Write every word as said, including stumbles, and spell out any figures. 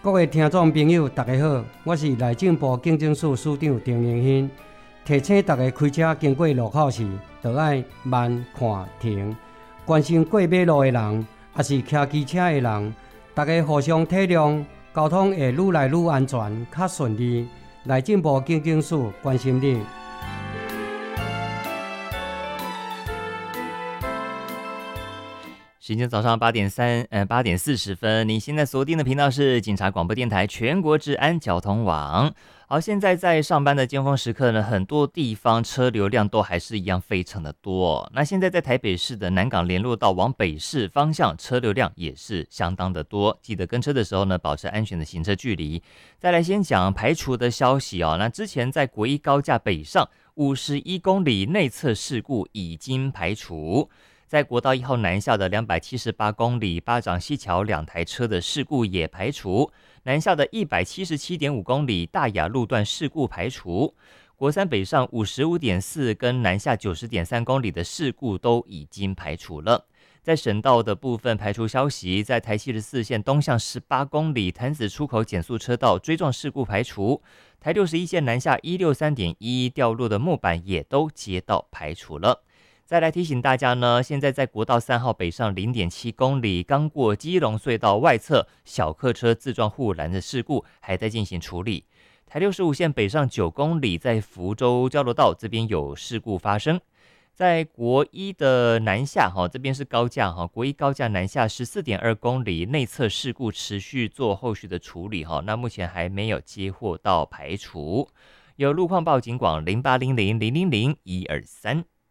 各位听众朋友，大家好，我是内政部警政署署长丁明兴。提醒大家开车经过路口时，就要慢看停。关心过马路的人，也是骑机车的人，大家互相体谅，交通会愈来愈安全、较顺利。内政部警政署关心你。 时间早上八点三，呃，八点四十分。你现在锁定的频道是警察广播电台全国治安交通网。好，现在在上班的尖峰时刻呢，很多地方车流量都还是一样非常的多。那现在在台北市的南港联络道往北市方向，车流量也是相当的多。记得跟车的时候呢，保持安全的行车距离。再来先讲排除的消息哦。那之前在国一高架北上五十一公里内侧事故已经排除。在国道一号南下的两百七十八公里巴掌溪桥两台车的事故也排除，南下的一百七十七点五公里大雅路段事故排除，国三北上五十五点四跟南下九十点三公里的事故都已经排除了。在省道的部分排除消息，在台七十四线东向十八公里潭子出口减速车道追撞事故排除，台六十一线南下一六三点一掉落的木板也都街道排除了。再来提醒大家呢，现在在国道三号北上 零点七公里，刚过基隆隧道外侧小客车自撞护栏的事故还在进行处理。台六十五线北上九公里，在福州交流道这边有事故发生。在国一的南下哈，这边是高架哈，国一高架南下 十四点二公里，内侧事故持续做后续的处理哈，那目前还没有接获到排除。有路况报警广零八零零零零零一二三。